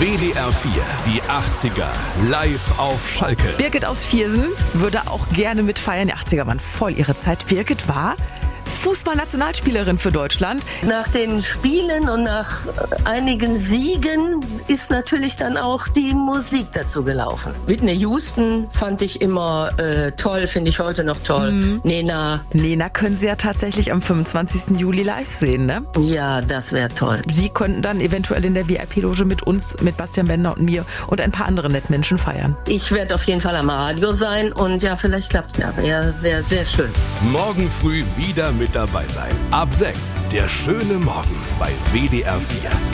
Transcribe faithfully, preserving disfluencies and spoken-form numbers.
W D R vier, die achtziger, live auf Schalke. Birgit aus Viersen würde auch gerne mitfeiern. Die achtziger waren voll ihre Zeit. Birgit war Fußballnationalspielerin für Deutschland. Nach den Spielen und nach einigen Siegen ist natürlich dann auch die Musik dazu gelaufen. Whitney Houston fand ich immer äh, toll, finde ich heute noch toll. Mhm. Nena. Nena können Sie ja tatsächlich am fünfundzwanzigsten Juli live sehen, ne? Ja, das wäre toll. Sie könnten dann eventuell in der V I P-Loge mit uns, mit Bastian Bender und mir und ein paar anderen Nettmenschen feiern. Ich werde auf jeden Fall am Radio sein und ja, vielleicht klappt es ja. Wäre wär sehr schön. Morgen früh wieder mit dabei sein. Ab sechs, der schöne Morgen bei W D R vier.